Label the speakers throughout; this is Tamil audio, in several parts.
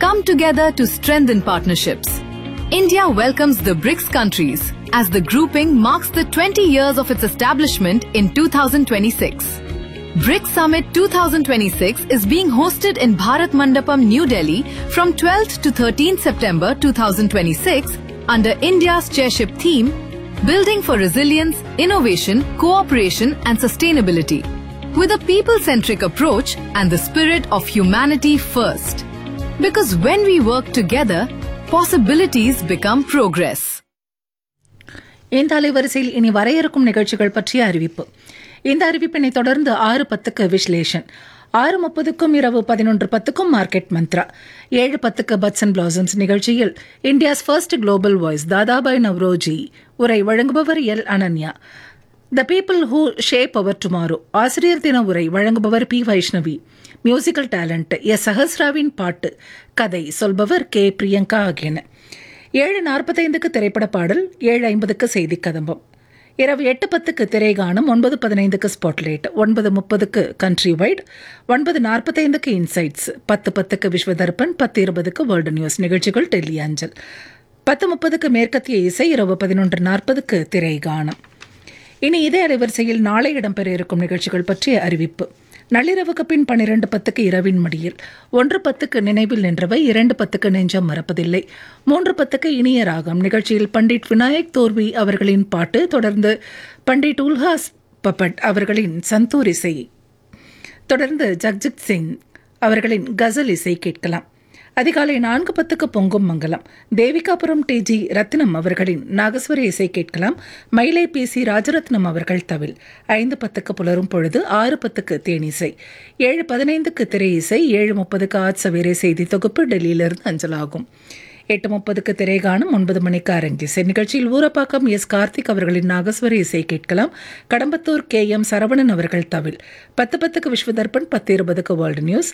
Speaker 1: come together to strengthen partnerships. India welcomes the BRICS countries as the grouping marks the 20 years of its establishment in 2026. BRICS Summit 2026 is being hosted in Bharat Mandapam, New Delhi from 12th to 13th September 2026 under India's chairship theme, Building for Resilience, Innovation, Cooperation and Sustainability, with a people-centric approach and the spirit of humanity first. Because when we work together, possibilities become progress.
Speaker 2: இந்த அலைவரிசையில் இனி வர இருக்கும் நிகழ்ச்சிகள் பற்றிய அறிவிப்பு. இந்த அறிவிப்பினை தொடர்ந்து 6:10 விஸ்லேஷன், 6:30 இரவு 11:10 market Mantra, 7:10 puts and blossoms நிகழ்ச்சியில் India's first global voice Dadabhai Nowroji உரை வழங்குபவர் L Ananya. The people who shape our tomorrow ஆசிரியர் தின உரை வழங்குபவர் B Vaishnavi. Musical talent S சஹஸ்ராவின் பாட்டு, கதை சொல்பவர் கே பிரியங்கா ஆகியன. 7:45 திரைப்பட பாடல், 7:50 செய்தி கதம்பம். இரவு 8:10 திரைகானம், 9:15 spotlight, 9:30 country white, 9:45 insights, 10:10 Vishwa Darpan, 10:20 world news நிகழ்ச்சிகள் டெல்லி அஞ்சல், 10:30 மேற்கத்திய இசை, இரவு 11:40 திரைகானம். இனி இதே அலைவரிசையில் நாளை இடம்பெற இருக்கும் நிகழ்ச்சிகள் பற்றிய அறிவிப்பு. நள்ளிரவுக்கு பின் 12:10 இரவின் மடியில், 1:10 நினைவில் நின்றவை, 2:10 நெஞ்சம் மறப்பதில்லை, 3:10 இனிய ராகம் நிகழ்ச்சியில் பண்டிட் விநாயக் தோர்வி அவர்களின் பாட்டு, தொடர்ந்து பண்டிட் உல்ஹாஸ் பப்பட் அவர்களின் சந்தூர் இசை, தொடர்ந்து ஜக்ஜித் சிங் அவர்களின் கசல் இசை கேட்கலாம். அதிகாலை 4:10 பொங்கும் மங்கலம், தேவிகாபுரம் டிஜி ரத்னம் அவர்களின் நாகஸ்வர இசை கேட்கலாம். மயிலை பிசி ராஜரத்னம் அவர்கள் தவில். 5:10 புலரும் பொழுது, 6:10 தேனிசை, 7:15 திரை இசை, 7:30 ஆஜ் சவேரே செய்தி தொகுப்பு டெல்லியிலிருந்து அஞ்சலாகும். 8:30 திரைகானம், 9 மணிக்கு அரங்கிசை நிகழ்ச்சியில் ஊரப்பாக்கம் எஸ் கார்த்திக் அவர்களின் நாகஸ்வர இசை கேட்கலாம். கடம்பத்தூர் கே எம் சரவணன் அவர்கள் தவில். 10:10 விஸ்வதர்பன், 10:20 வேர்ல்டு நியூஸ்,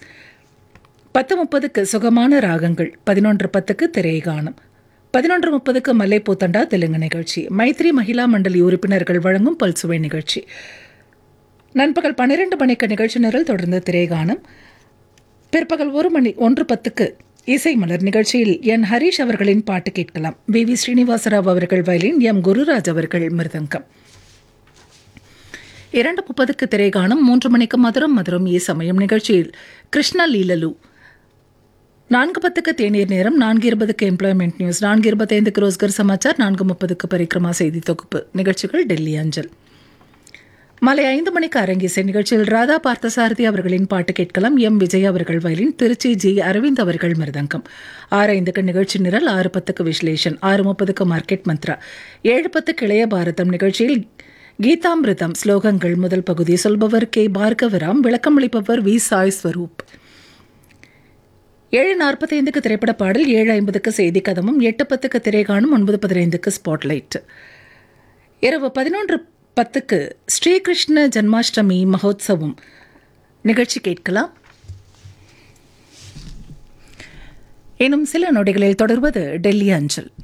Speaker 2: 10:30 சுகமான ராகங்கள், 11:10 திரைகானம், 11:30 மல்லைப்பூத்தண்டா தெலுங்கு நிகழ்ச்சி, மைத்ரி மகிழா மண்டலி உறுப்பினர்கள் வழங்கும் பல்சுவை நிகழ்ச்சி. நண்பகல் 12 மணிக்கு நிகழ்ச்சி நிரல், தொடர்ந்து திரைகானம். பிற்பகல் 1:10 இசை மலர் நிகழ்ச்சியில் என் ஹரீஷ் அவர்களின் பாட்டு கேட்கலாம். வி வி ஸ்ரீனிவாசராவ் அவர்கள் வயலின், எம் குருராஜ் அவர்கள் மிருதங்கம். 2:30 திரைகானம். 3 மணிக்கு மதுரம் மதுரம் ஏ சமயம் நிகழ்ச்சியில் கிருஷ்ணா லீலலு. 4:10 தேநீர் நேரம், 4:20 எம்ப்ளாய்மெண்ட் நியூஸ், 4:25 ரோஸ்கர் சமாச்சார், 4:30 பரிக்ரமா செய்தி தொகுப்பு நிகழ்ச்சிகள் டெல்லி அஞ்சல். மாலை 5 மணிக்கு அரங்கிசை நிகழ்ச்சியில் ராதா பார்த்தசாரதி அவர்களின் பாட்டு கேட்கலாம். எம் விஜய் அவர்கள் வயலின், திருச்சி ஜி அரவிந்த் அவர்கள் மிருதங்கம். 6:05 நிகழ்ச்சி நிரல், 6:10 விஸ்லேஷன், 6:30 மார்க்கெட் மந்த்ரா, 7:10 இளைய பாரதம் நிகழ்ச்சியில் கீதாமிருதம் ஸ்லோகங்கள் முதல் பகுதி சொல்பவர் கே பார்கவராம், விளக்கமளிப்பவர் வி சாய் ஸ்வரூப். 7:45 திரைப்பட பாடல், 7:50 செய்தி கதமும், 8:10 திரைகாணும், 9:15 ஸ்பாட்லைட். இரவு 11:10 ஸ்ரீகிருஷ்ண ஜன்மாஷ்டமி மகோத்சவம் நிகழ்ச்சி கேட்கலாம். இன்னும் சில நொடிகளில் தொடர்வது டெல்லி அஞ்சல்.